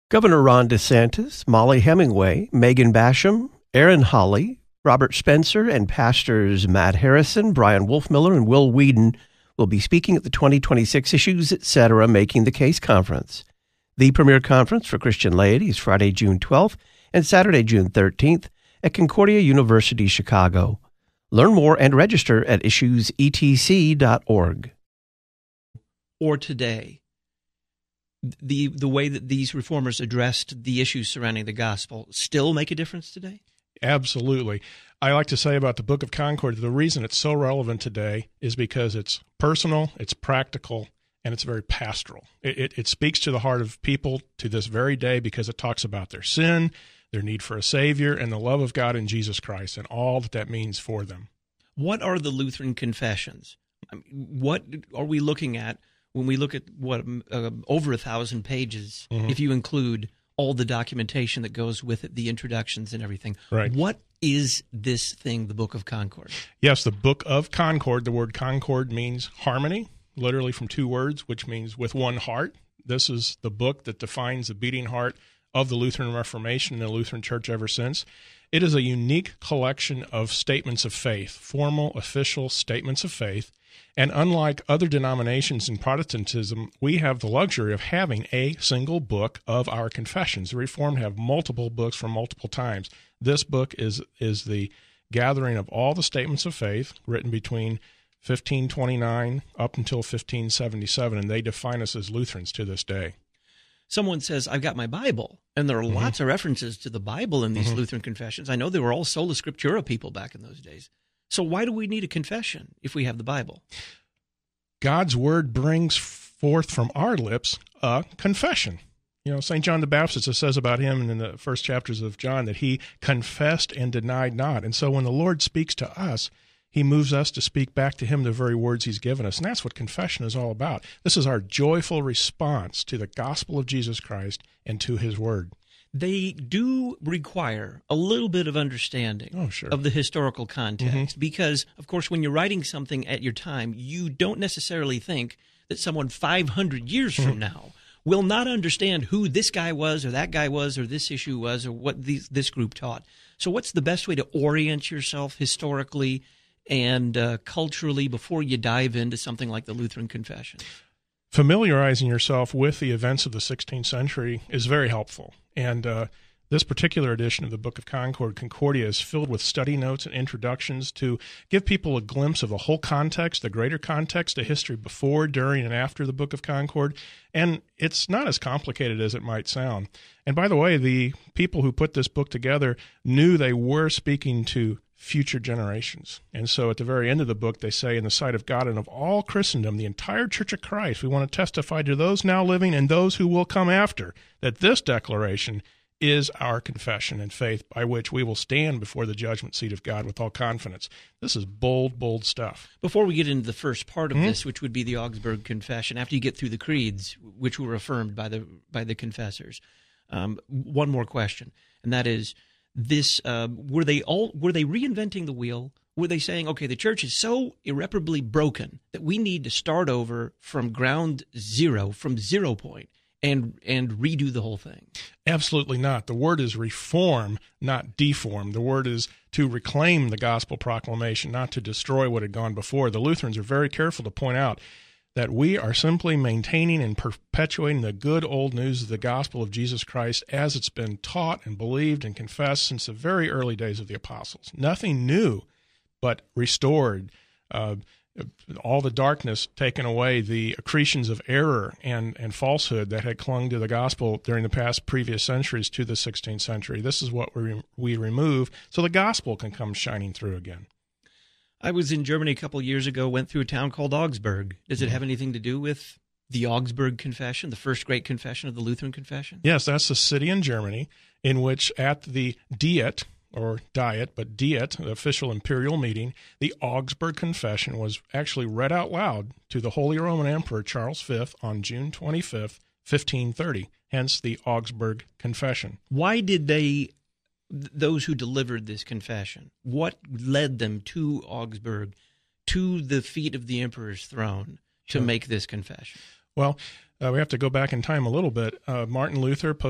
Governor Ron DeSantis, Molly Hemingway, Megan Basham, Aaron Hawley, Robert Spencer, and pastors Matt Harrison, Brian Wolfmiller, and Will Whedon will be speaking at the 2026 Issues Etc. Making the Case Conference. The premier conference for Christian laity is Friday, June 12th and Saturday, June 13th at Concordia University, Chicago. Learn more and register at issuesetc.org. Or today, the way that these reformers addressed the issues surrounding the gospel still make a difference today? Absolutely. I like to say about the Book of Concord, the reason it's so relevant today is because it's personal, it's practical, and it's very pastoral. It speaks to the heart of people to this very day because it talks about their sin, their need for a Savior, and the love of God in Jesus Christ, and all that that means for them. What are the Lutheran confessions? What are we looking at when we look at over 1,000 pages, if you include all the documentation that goes with it, the introductions and everything? Right. What is this thing, the Book of Concord? Yes, the Book of Concord. The word concord means harmony, literally from two words, which means with one heart. This is the book that defines the beating heart of the Lutheran Reformation and the Lutheran Church ever since. It is a unique collection of statements of faith, formal, official statements of faith. And unlike other denominations in Protestantism, we have the luxury of having a single book of our confessions. The Reformed have multiple books from multiple times. This book is the gathering of all the statements of faith written between 1529 up until 1577, and they define us as Lutherans to this day. Someone says, I've got my Bible, and there are lots of references to the Bible in these Lutheran confessions. I know they were all sola scriptura people back in those days. So why do we need a confession if we have the Bible? God's word brings forth from our lips a confession. You know, St. John the Baptist, it says about him in the first chapters of John that he confessed and denied not. And so when the Lord speaks to us, he moves us to speak back to him the very words he's given us. And that's what confession is all about. This is our joyful response to the gospel of Jesus Christ and to his word. They do require a little bit of understanding of the historical context because, of course, when you're writing something at your time, you don't necessarily think that someone 500 years from now will not understand who this guy was or that guy was or this issue was or what this group taught. So what's the best way to orient yourself historically and culturally before you dive into something like the Lutheran Confession? Familiarizing yourself with the events of the 16th century is very helpful. And this particular edition of the Book of Concord, Concordia, is filled with study notes and introductions to give people a glimpse of the whole context, the greater context, the history before, during, and after the Book of Concord. And it's not as complicated as it might sound. And by the way, the people who put this book together knew they were speaking to future generations. And so at the very end of the book, they say, in the sight of God and of all Christendom, the entire Church of Christ, we want to testify to those now living and those who will come after, that this declaration is our confession and faith by which we will stand before the judgment seat of God with all confidence. This is bold, bold stuff. Before we get into the first part of this, which would be the Augsburg Confession, after you get through the creeds, which were affirmed by the confessors, one more question, and that is, this were they reinventing the wheel? Were they saying, okay, the church is so irreparably broken that we need to start over from ground zero, from 0 point, and redo the whole thing? Absolutely not. The word is reform, not deform. The word is to reclaim the gospel proclamation, not to destroy what had gone before. The Lutherans are very careful to point out that we are simply maintaining and perpetuating the good old news of the gospel of Jesus Christ as it's been taught and believed and confessed since the very early days of the apostles. Nothing new, but restored, all the darkness taken away, the accretions of error and falsehood that had clung to the gospel during the previous centuries to the 16th century. This is what we remove so the gospel can come shining through again. I was in Germany a couple of years ago, went through a town called Augsburg. Does it have anything to do with the Augsburg Confession, the first great confession of the Lutheran Confession? Yes, that's the city in Germany in which at the Diet, the official imperial meeting, the Augsburg Confession was actually read out loud to the Holy Roman Emperor Charles V on June 25th, 1530, hence the Augsburg Confession. Why did those who delivered this confession, what led them to Augsburg, to the feet of the emperor's throne, to make this confession? Well, we have to go back in time a little bit. Martin Luther